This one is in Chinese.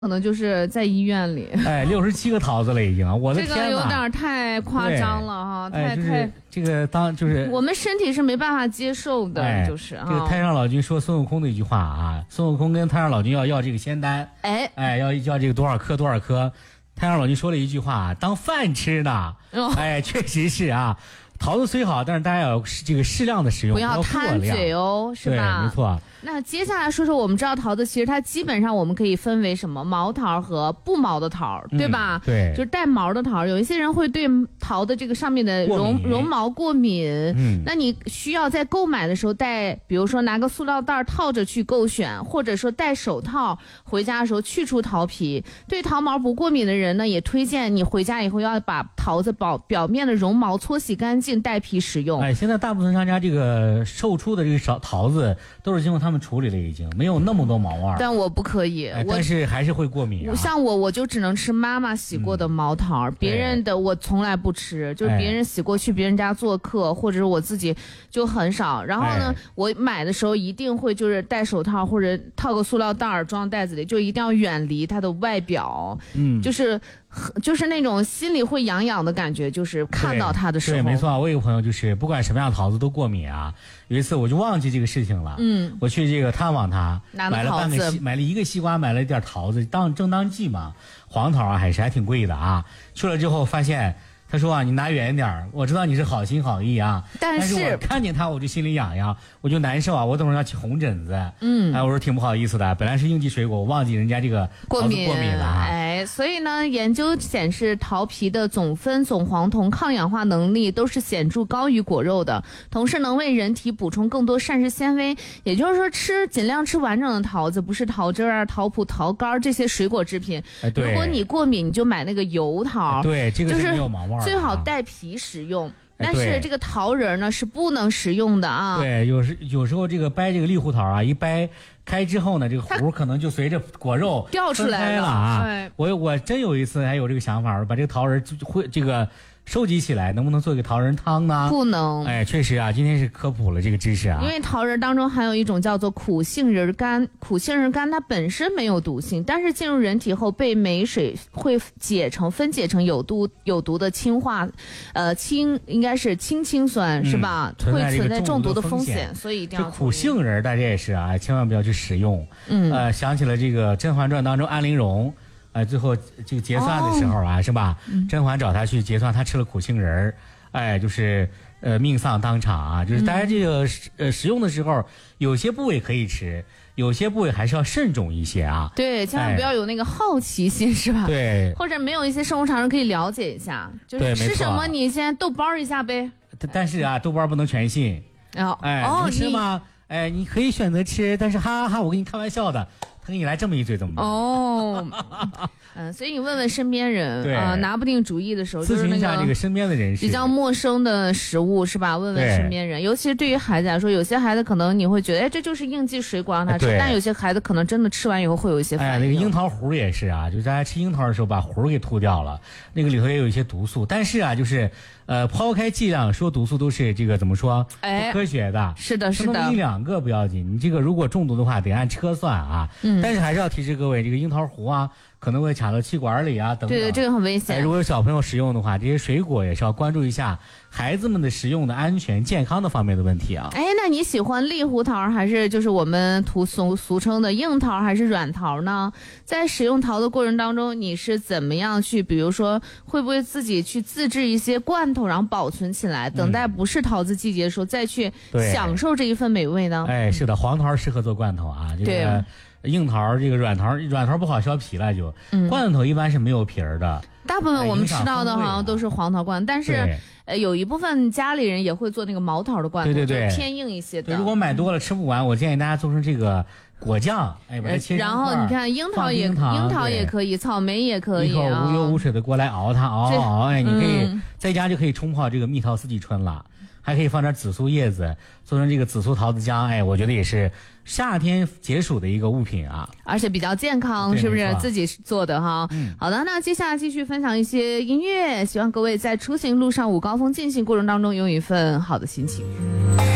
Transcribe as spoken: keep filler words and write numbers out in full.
可能就是在医院里。 哎，六十七个桃子了已经，我的这天哪！ 个有点太夸张了哈，太、 哎、就是、 太这个当就是我们身体是没办法接受的， 哎、 就是啊。 这个太上老君说孙悟空的一句话啊，孙悟空跟太上老君要要这个仙丹， 哎哎，要要这个多少颗多少颗，太上老君说了一句话，当饭吃呢。哦、哎，确实是啊。桃子虽好，但是大家要这个适量的食用， 不要贪嘴哦，是吧？ 对，没错。 那接下来说说，我们知道桃子其实它基本上我们可以分为什么毛桃和不毛的桃，对吧？ 嗯、对， 就是带毛的桃。有一些人会对桃的这个上面的绒绒毛过敏，嗯，那你需要在购买的时候带，比如说拿个塑料袋套着去购选，或者说戴手套，回家的时候去除桃皮。对桃毛不过敏的人呢，也推荐你回家以后要把桃子表表面的绒毛搓洗干净，带皮食用。 哎，现在大部分商家这个售出的这个少桃子都是经过他们处理了，已经没有那么多毛味。 但我不可以， 哎、但是还是会过敏、啊。 像我，我就只能吃妈妈洗过的毛桃，嗯、别人的我从来不吃，就是别人洗过去别人家做客，或者是我自己就很少。然后呢，哎、我买的时候一定会就是戴手套或者套个塑料袋装袋子里，就一定要远离它的外表，嗯，就是就是那种心里会痒痒的感觉，就是看到它的时候。 对，对没错，我有个朋友就是不管什么样的桃子都过敏啊。有一次我就忘记这个事情了，嗯，我去这个探望他，买了半个西，买了一个西瓜，买了一点桃子，当正当季嘛，黄桃啊还是还挺贵的啊。去了之后发现。他说啊，你拿远一点，我知道你是好心好意啊， 但是, 但是我看见他我就心里痒痒，我就难受啊，我等会儿要起红疹子。嗯，哎，我说挺不好意思的，本来是应季水果，我忘记人家这个过敏过敏了、啊。 哎，所以呢，研究显示桃皮的总酚、总黄酮抗氧化能力都是显著高于果肉的，同时能为人体补充更多膳食纤维。也就是说，吃尽量吃完整的桃子，不是桃汁啊、桃脯、桃干这些水果制品。 哎，对。 如果你过敏，你就买那个油桃。 哎、对，这个是没有毛味。 最好带皮食用，但是这个桃仁呢是不能食用的啊。 对，有时有时候这个掰这个栗胡桃啊，一掰开之后呢，这个核可能就随着果肉掉出来了啊。我我真有一次还有这个想法，把这个桃仁会这个收集起来，能不能做一个桃仁汤呢？ 不能。 哎，确实啊，今天是科普了这个知识啊。 因为桃仁当中含有一种叫做苦杏仁苷，苦杏仁苷它本身没有毒性，但是进入人体后被镁水会解成分解成有毒有毒的氢化，呃氢应该是氢氰酸、嗯、是吧？会存在中毒的风险，所以一定要。 这苦杏仁大家也是啊，千万不要去食用。嗯，呃，想起了这个《甄嬛传》当中安陵容。哎，最后这个结算的时候啊，哦、是吧？嗯、甄嬛找他去结算，他吃了苦杏仁儿，哎，就是呃命丧当场啊。就是大家这个、嗯、呃食用的时候，有些部位可以吃，有些部位还是要慎重一些啊。 对，千万不要有那个好奇心，哎、是吧？ 对， 或者没有一些生活常识可以了解一下，就是吃什么你先豆包一下呗。 但是啊，豆包不能全信。 哦， 哎， 哦、 能吃吗？哎，你可以选择吃，但是哈哈哈，我跟你开玩笑的。他给你来这么一嘴怎么办？ 哦，嗯，所以你问问身边人啊、呃，拿不定主意的时候， 咨询一下这个身边的人士， 比较陌生的食物是吧？问问身边人，尤其是对于孩子来说，有些孩子可能你会觉得，哎，这就是应季水果让他吃，但有些孩子可能真的吃完以后会有一些反应。 哎，那个樱桃核也是啊，就是大家吃樱桃的时候把核给吐掉了，那个里头也有一些毒素，但是啊，就是呃，抛开剂量说毒素都是这个怎么说？哎，不科学的。 是的，是的。 那么一两个不要紧，你这个如果中毒的话，得按车算啊。嗯。但是还是要提示各位，这个樱桃核啊，可能会卡到气管里啊，等等。 对对，这个很危险。 如果有小朋友食用的话，这些水果也是要关注一下孩子们的食用的安全、健康的方面的问题啊。 哎，那你喜欢栗胡桃还是就是我们土俗俗称的硬桃还是软桃呢？在使用桃的过程当中，你是怎么样去，比如说会不会自己去自制一些罐头，然后保存起来，等待不是桃子季节的时候再去享受这一份美味呢？ 哎，是的，黄桃适合做罐头啊。这个硬桃这个软桃，软桃不好削皮了就，嗯、罐头一般是没有皮儿的。 大部分我们吃到的好像都是黄桃罐，但是呃有一部分家里人也会做那个毛桃的罐头， 对对对， 偏硬一些的。 对，如果买多了吃不完，我建议大家做成这个果酱，哎，把它切成然后你看樱桃也樱桃也可以，草莓也可以、啊， 一口无油无水的锅来熬它，熬熬熬，哎，你可以、嗯、在家就可以冲泡这个蜜桃四季春了。还可以放点紫苏叶子，做成这个紫苏桃子浆，哎，我觉得也是夏天解暑的一个物品啊， 而且比较健康，是不是自己做的哈？嗯，好的，那接下来继续分享一些音乐，希望各位在出行路上午高峰进行过程当中有一份好的心情。